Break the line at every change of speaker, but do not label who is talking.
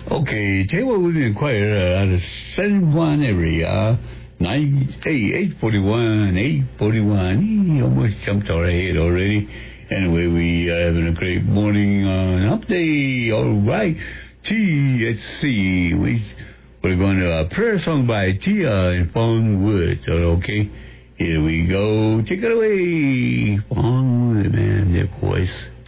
Okay, tell you what, we've been quiet out of San Juan area. 841, 841. He almost jumped our head already. Anyway, we are having a great morning update. All right. TSC. We're going to a prayer song by Tia and Fawn Woods. Okay. Here we go. Take it away. Fawn Woods, man, their voice.